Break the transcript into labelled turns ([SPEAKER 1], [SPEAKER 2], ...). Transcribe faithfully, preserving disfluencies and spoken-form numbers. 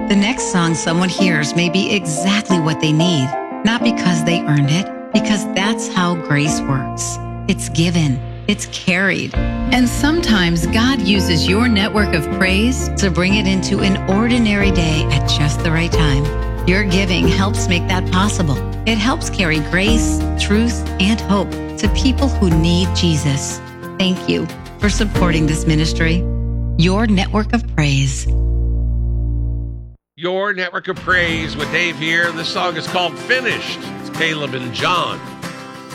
[SPEAKER 1] The next song someone hears may be exactly what they need, not because they earned it, because that's how grace works. It's given, it's carried. And sometimes God uses your network of praise to bring it into an ordinary day at just the right time. Your giving helps make that possible. It helps carry grace, truth, and hope to people who need Jesus. Thank you for supporting this ministry. Your network of praise.
[SPEAKER 2] Your network of praise with Dave here. This song is called Finished. It's Caleb and John.